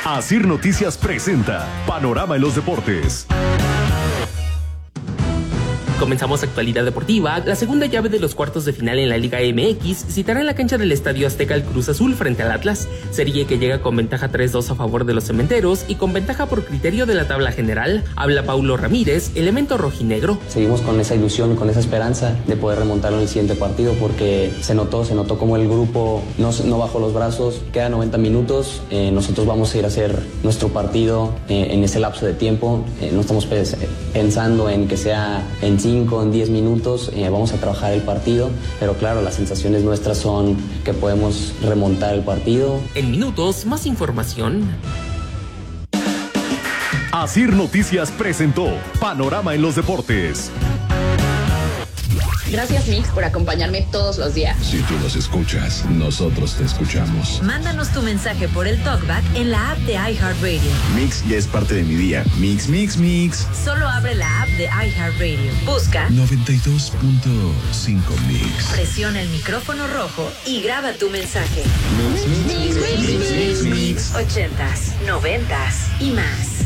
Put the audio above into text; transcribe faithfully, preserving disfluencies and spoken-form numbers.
Asir Noticias presenta Panorama en los Deportes. Comenzamos actualidad deportiva. La segunda llave de los cuartos de final en la Liga M X citará en la cancha del Estadio Azteca el Cruz Azul frente al Atlas, serie que llega con ventaja tres dos a favor de los cementeros y con ventaja por criterio de la tabla general. Habla Paulo Ramírez, elemento rojinegro. Seguimos con esa ilusión, con esa esperanza de poder remontar en el siguiente partido, porque se notó, se notó como el grupo no, no bajó los brazos. Quedan noventa minutos, eh, nosotros vamos a ir a hacer nuestro partido eh, en ese lapso de tiempo. Eh, no estamos pensando en que sea en cinco, en diez minutos, eh, vamos a trabajar el partido, pero claro, las sensaciones nuestras son que podemos remontar el partido. En minutos, más información. Asir Noticias presentó Panorama en los Deportes. Gracias, Mix, por acompañarme todos los días. Si tú nos escuchas, nosotros te escuchamos. Mándanos tu mensaje por el TalkBack en la app de iHeartRadio. Mix ya es parte de mi día. Mix, mix, mix. Solo abre la app de iHeartRadio. Busca noventa y dos punto cinco Mix. Presiona el micrófono rojo y graba tu mensaje. Mix, mix, mix, mix, mix, mix. Ochentas, noventas y más.